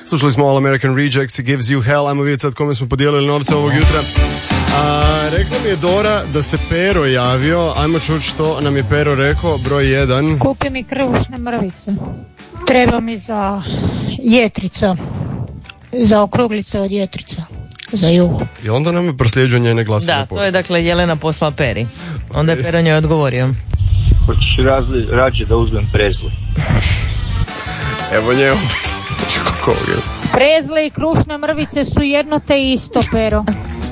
Slušali smo All American Rejects i Gives You Hell. Ajmo vidjeti sad kome smo podijelili novce ovog jutra. Rekla mi je Dora da se Pero javio. Ajmo čuti što nam je Pero rekao. Broj 1. Kupi mi krušne mrvice. Treba mi za jetrica. Za okruglice od jetrica. Za juhu. I onda nam je prosljeđuje njene glasove. Da, to je dakle Jelena poslala Peri. Onda je Pero njoj odgovorio. Hoćeš rađe da uzmem prezli. Evo njemu. Prezle i krušne mrvice su jedno te isto, Pero.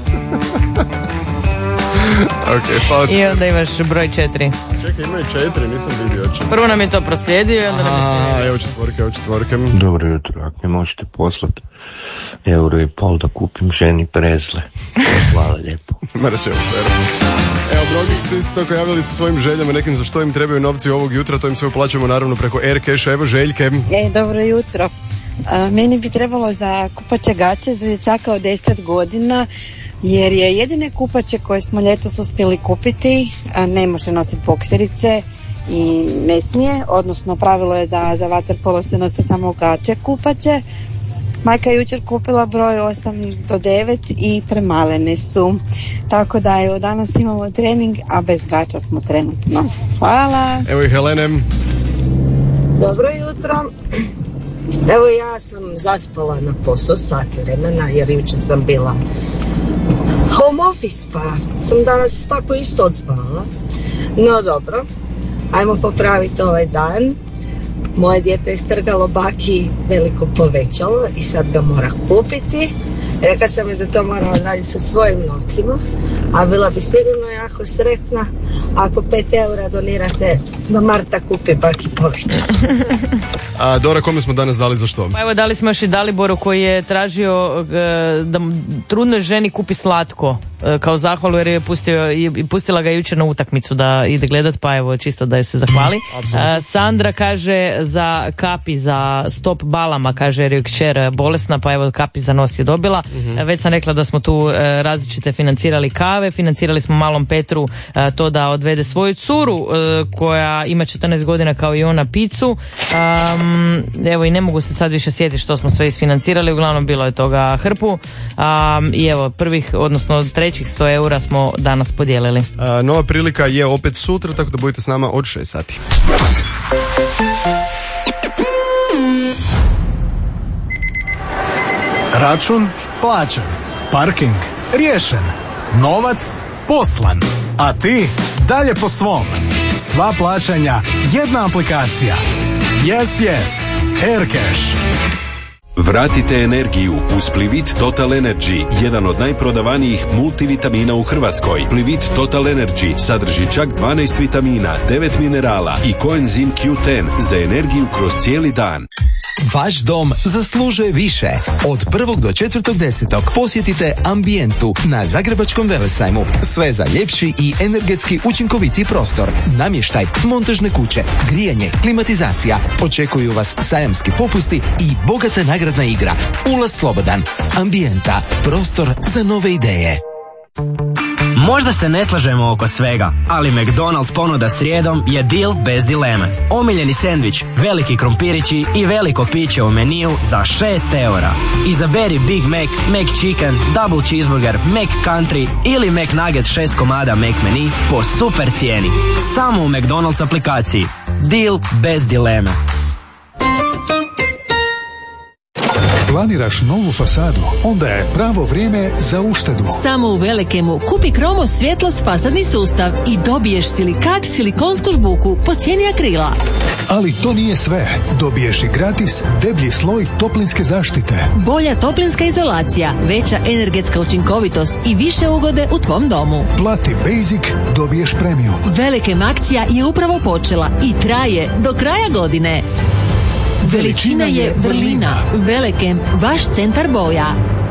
Okay, pa... I onda imaš broj 4. Čekaj, ima i 4, nisam vidio. Prvo nam je to proslijedio i onda nam je... Evo četvorke. Dobro jutro, ako mi možete poslati €1,5 da kupim ženi prezle. Hvala lijepo. Maraćemo, Pero. Evo, mnogi su isto tako javili sa svojim željama, nekim za što im trebaju novci ovog jutra, to im sve uplaćujemo naravno preko Aircash-a. Evo Željke. Dobro jutro. Meni bi trebalo za kupače gaće za dječaka od 10 godina, jer je jedine kupače koje smo ljetos uspjeli kupiti, ne može nositi bokserice i ne smije, odnosno pravilo je da za vaterpolo se nose samo gaće kupače. Majka je jučer kupila broj 8 do 9 i premalene su. Tako da evo danas imamo trening, a bez gaća smo trenutno. Hvala. Evo i Helene. Dobro jutro. Evo ja sam zaspala na posao sat vremena jer jučer sam bila home office pa sam danas tako isto odspala. No dobro, ajmo popraviti ovaj dan. Moje dijete je strgalo baki veliko povećalo i sad ga mora kupiti. Rekla sam mi da to mora odraditi sa svojim novcima, a bila bi sigurno jako sretna ako 5 € donirate da Marta kupi baki povećalo. A Dora, kome smo danas dali za što? Pa evo dali smo još i Daliboru koji je tražio da trudnoj ženi kupi slatko kao zahvalu jer je pustila ga jučer na utakmicu da ide gledat, pa evo čisto da je se zahvali. Sandra kaže za kapi za stop balama, kaže jer je kćer bolesna, pa evo kapi za nos je dobila. Već sam rekla da smo tu različite financirali kave, financirali smo malom Petru to da odvede svoju curu koja ima 14 godina kao i ona picu. Evo i ne mogu se sad više sjetiti što smo sve isfinancirali, uglavnom bilo je toga hrpu. I evo prvih, odnosno trećih 100 € smo danas podijelili. Nova prilika je opet sutra, tako da budete s nama od 6 sati. Račun plaćen, parking riješen, novac poslan, a ti dalje po svom. Sva plaćanja jedna aplikacija. Yes, Aircash. Vratite energiju uz Plivit Total Energy, jedan od najprodavanijih multivitamina u Hrvatskoj. Plivit Total Energy sadrži čak 12 vitamina, 9 minerala i koenzim Q10 za energiju kroz cijeli dan. Vaš dom zaslužuje više. Od 1. do 4.10. posjetite Ambientu na Zagrebačkom Velesajmu. Sve za ljepši i energetski učinkoviti prostor. Namještaj, montažne kuće, grijanje, klimatizacija. Očekuju vas sajamski popusti i bogata nagradna igra. Ulaz slobodan. Ambijenta. Prostor za nove ideje. Možda se ne slažemo oko svega, ali McDonald's ponuda srijedom je deal bez dileme. Omiljeni sendvič, veliki krompirići i veliko piće u meniju za 6 €. Izaberi Big Mac, McChicken, Double Cheeseburger, McCountry ili McNuggets 6 komada McMenu po super cijeni. Samo u McDonald's aplikaciji. Deal bez dileme. Planiraš novu fasadu? Onda je pravo vrijeme za uštedu. Samo u Velikemu kupi Kromo svjetlost fasadni sustav i dobiješ silikat silikonsku žbuku po cijeni akrila. Ali to nije sve. Dobiješ i gratis deblji sloj toplinske zaštite. Bolja toplinska izolacija, veća energetska učinkovitost i više ugode u tvom domu. Plati Basic, dobiješ premium. Velikem akcija je upravo počela i traje do kraja godine. Veličina je vrlina. Velikem, vaš centar boja.